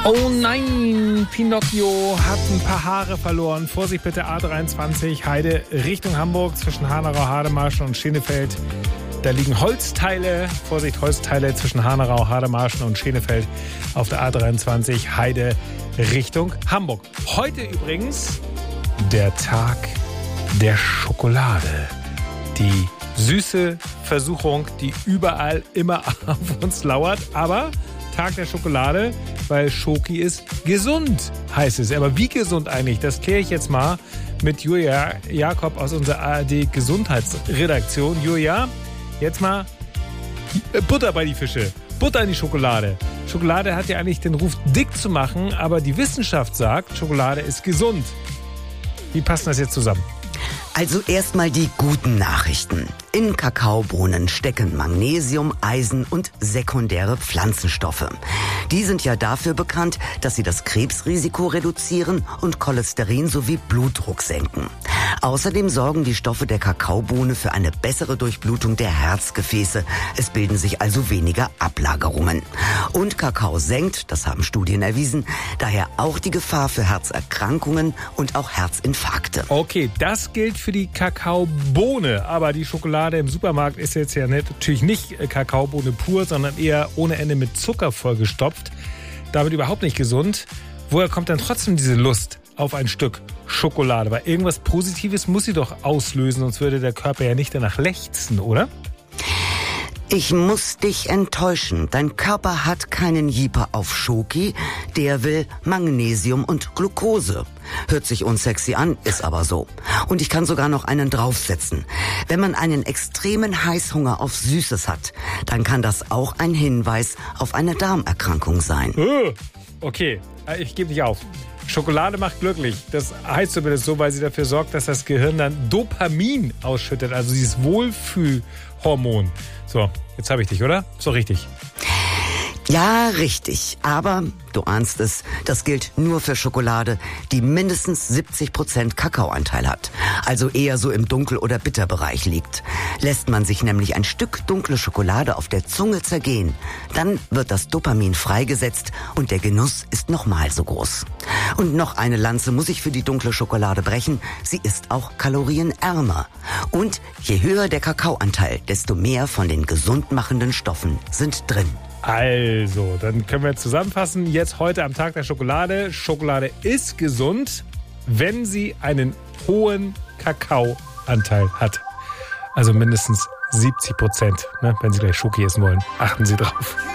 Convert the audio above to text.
Oh nein, Pinocchio hat ein paar Haare verloren. Vorsicht bitte, A23, Heide Richtung Hamburg zwischen Hanau, Hademarschen und Schenefeld. Da liegen Holzteile, Vorsicht, Holzteile zwischen Hanau, Hademarschen und Schenefeld auf der A23, Heide Richtung Hamburg. Heute übrigens der Tag der Schokolade. Die süße Versuchung, die überall immer auf uns lauert, aber Tag der Schokolade, weil Schoki ist gesund, heißt es. Aber wie gesund eigentlich? Das kläre ich jetzt mal mit Julia Jakob aus unserer ARD Gesundheitsredaktion. Julia, jetzt mal Butter bei die Fische, Butter in die Schokolade. Schokolade hat ja eigentlich den Ruf, dick zu machen, aber die Wissenschaft sagt, Schokolade ist gesund. Wie passt das jetzt zusammen? Also erstmal die guten Nachrichten. In Kakaobohnen stecken Magnesium, Eisen und sekundäre Pflanzenstoffe. Die sind ja dafür bekannt, dass sie das Krebsrisiko reduzieren und Cholesterin sowie Blutdruck senken. Außerdem sorgen die Stoffe der Kakaobohne für eine bessere Durchblutung der Herzgefäße. Es bilden sich also weniger Ablagerungen. Und Kakao senkt, das haben Studien erwiesen, daher auch die Gefahr für Herzerkrankungen und auch Herzinfarkte. Okay, das gilt für die Kakaobohne, aber die Schokolade im Supermarkt ist jetzt ja natürlich nicht Kakaobohne pur, sondern eher ohne Ende mit Zucker vollgestopft. Damit überhaupt nicht gesund. Woher kommt dann trotzdem diese Lust auf ein Stück Schokolade? Weil irgendwas Positives muss sie doch auslösen, sonst würde der Körper ja nicht danach lechzen, oder? Ich muss dich enttäuschen. Dein Körper hat keinen Jeeper auf Schoki, der will Magnesium und Glucose. Hört sich unsexy an, ist aber so. Und ich kann sogar noch einen draufsetzen. Wenn man einen extremen Heißhunger auf Süßes hat, dann kann das auch ein Hinweis auf eine Darmerkrankung sein. Okay, ich gebe nicht auf. Schokolade macht glücklich. Das heißt zumindest so, weil sie dafür sorgt, dass das Gehirn dann Dopamin ausschüttet, also dieses Wohlfühlhormon. So, jetzt habe ich dich, oder? Ist doch richtig. Ja, richtig. Aber, du ahnst es, das gilt nur für Schokolade, die mindestens 70% Kakaoanteil hat. Also eher so im Dunkel- oder Bitterbereich liegt. Lässt man sich nämlich ein Stück dunkle Schokolade auf der Zunge zergehen, dann wird das Dopamin freigesetzt und der Genuss ist nochmal so groß. Und noch eine Lanze muss ich für die dunkle Schokolade brechen. Sie ist auch kalorienärmer. Und je höher der Kakaoanteil, desto mehr von den gesundmachenden Stoffen sind drin. Also, dann können wir zusammenfassen. Jetzt heute am Tag der Schokolade. Schokolade ist gesund, wenn sie einen hohen Kakaoanteil hat. Also mindestens 70%, ne, wenn Sie gleich Schoki essen wollen. Achten Sie drauf.